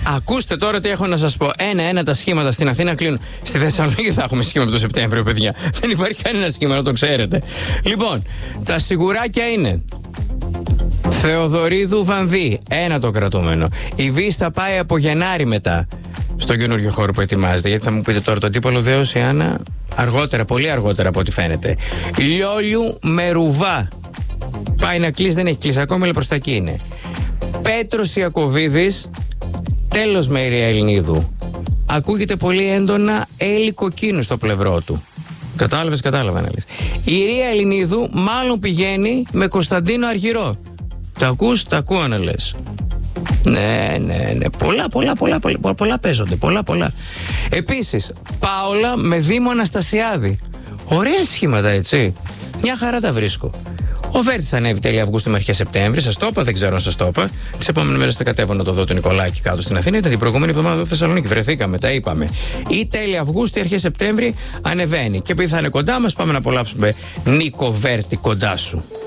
Ακούστε τώρα τι έχω να σας πω. Ένα-ένα τα σχήματα στην Αθήνα κλείνουν. Στη Θεσσαλονίκη θα έχουμε σχήμα το Σεπτέμβριο, παιδιά. Δεν υπάρχει κανένα σχήμα, να το ξέρετε. Λοιπόν, τα σιγουράκια είναι Θεοδωρίδου Βανδύ, ένα το κρατούμενο. Η Βίστα πάει από Γενάρη μετά στον καινούριο χώρο που ετοιμάζεται. Γιατί θα μου πείτε τώρα, το αντίπαλο δέος η Άννα αργότερα, πολύ αργότερα από ό,τι φαίνεται. Λιόλιου με Ρουβά. Πάει να κλείσει, δεν έχει κλείσει ακόμα, αλλά προς τα εκεί είναι. Πέτρος Ιακωβίδης, τέλος με Ιρία Ελληνίδου. Ακούγεται πολύ έντονα Έλλη Κοκκίνου στο πλευρό του. Κατάλαβα να λες. Η Ιρία Ελληνίδου μάλλον πηγαίνει με Κωνσταντίνο Αργυρό. Τα ακούς, τα ακούω να λες. Ναι. Πολλά παίζονται. Πολλά. Επίσης, Πάολα με Δήμο Αναστασιάδη. Ωραία σχήματα, έτσι. Μια χαρά τα βρίσκω. Ο Βέρτης θα ανέβει τέλη Αυγούστου με αρχές Σεπτέμβρη. Σας το είπα, δεν ξέρω αν σας το είπα. Τις επόμενες μέρες θα κατέβω να το δω τον Νικολάκη κάτω στην Αθήνα. Ήταν την προηγούμενη εβδομάδα εδώ στη Θεσσαλονίκη. Βρεθήκαμε, τα είπαμε. Ή τέλη Αυγούστου ή αρχές Σεπτέμβρη ανεβαίνει. Και επειδή θα είναι κοντά μας, πάμε να απολαύσουμε Νίκο Βέρτη κοντά σου.